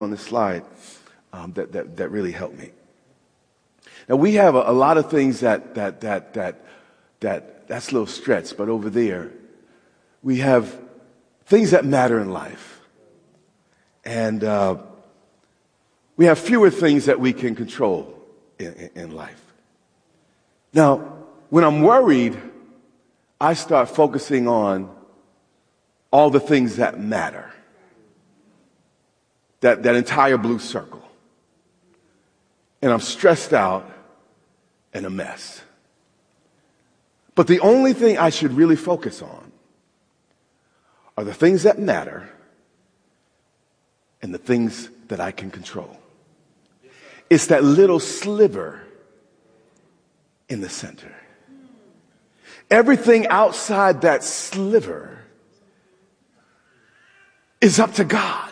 on this slide that really helped me. Now we have a lot of things that's a little stretch, but over there we have things that matter in life, and we have fewer things that we can control in life. Now, when I'm worried, I start focusing on all the things that matter. That entire blue circle. And I'm stressed out and a mess. But the only thing I should really focus on are the things that matter and the things that I can control. It's that little sliver in the center. Everything outside that sliver is up to God.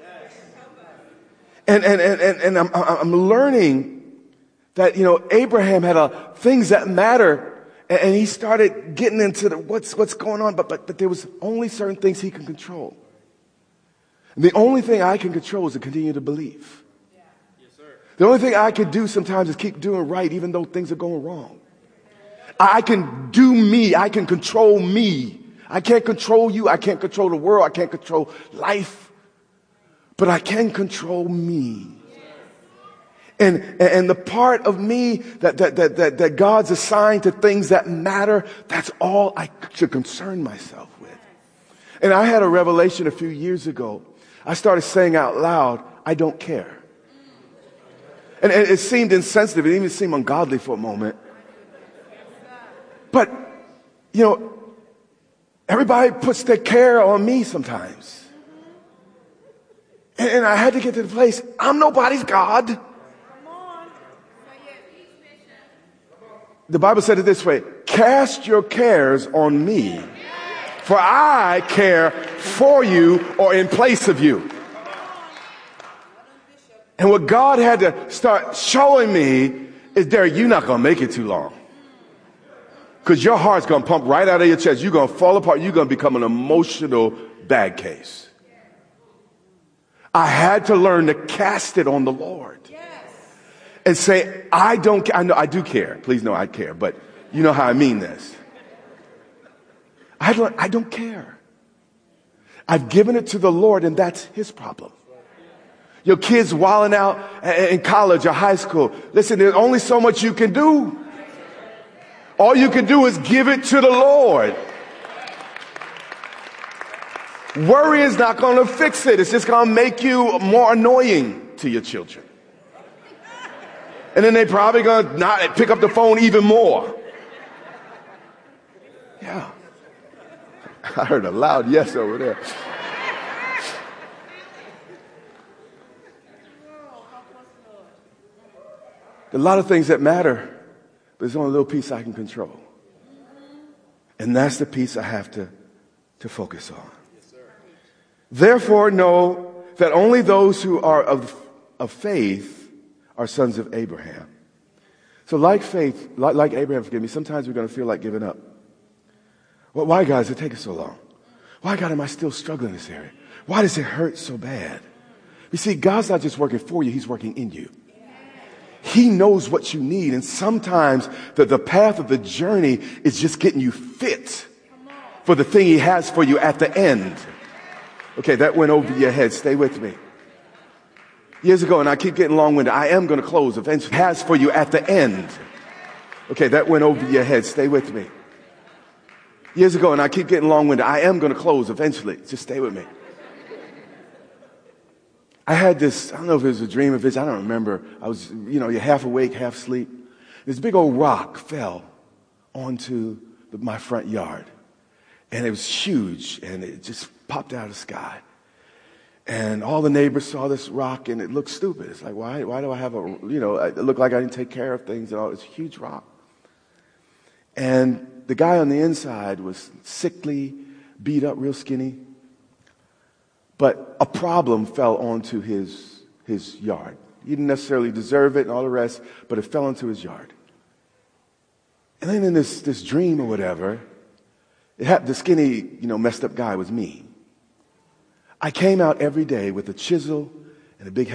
And I'm learning that, Abraham had things that matter, and he started getting into what's going on, but there was only certain things he can control. And the only thing I can control is to continue to believe. Yeah. Yes, sir. The only thing I can do sometimes is keep doing right, even though things are going wrong. I can do me. I can control me. I can't control you. I can't control the world. I can't control life. But I can control me. And the part of me that God's assigned to things that matter, that's all I should concern myself with. And I had a revelation a few years ago. I started saying out loud, I don't care. And it seemed insensitive. It even seemed ungodly for a moment. But, everybody puts their care on me sometimes. And I had to get to the place, I'm nobody's God. The Bible said it this way, cast your cares on me, for I care for you or in place of you. And what God had to start showing me is, Derek, you're not going to make it too long. Because your heart's going to pump right out of your chest. You're going to fall apart. You're going to become an emotional bad case. I had to learn to cast it on the Lord. Yes. And say, I know I do care. Please know I care, but you know how I mean this. I had to learn, I don't care. I've given it to the Lord, and that's his problem. Your kids wilding out in college or high school. Listen, there's only so much you can do. All you can do is give it to the Lord. Worry is not going to fix it. It's just going to make you more annoying to your children. And then they're probably going to not pick up the phone even more. Yeah. I heard a loud yes over there. A lot of things that matter, but there's only a little piece I can control. And that's the piece I have to focus on. Therefore, know that only those who are of faith are sons of Abraham. So like faith, like Abraham, forgive me, sometimes we're going to feel like giving up. Well, why, God, is it taking so long? Why, God, am I still struggling in this area? Why does it hurt so bad? You see, God's not just working for you, he's working in you. He knows what you need. And sometimes the path of the journey is just getting you fit for the thing he has for you at the end. Okay, that went over your head. Stay with me. Years ago, and I keep getting long-winded, I am going to close eventually. Has for you at the end. Okay, that went over your head. Stay with me. Years ago, and I keep getting long-winded, I am going to close eventually. Just stay with me. I had this, I don't know if it was a dream or vision, I don't remember. I was, you're half awake, half asleep. This big old rock fell onto my front yard. And it was huge, and it just popped out of the sky. And all the neighbors saw this rock, and it looked stupid. It's like, why do I have it looked like I didn't take care of things and all. It's a huge rock. And the guy on the inside was sickly, beat up, real skinny. But a problem fell onto his yard. He didn't necessarily deserve it and all the rest, but it fell into his yard. And then in this dream or whatever, the skinny, messed up guy was me. I came out every day with a chisel and a big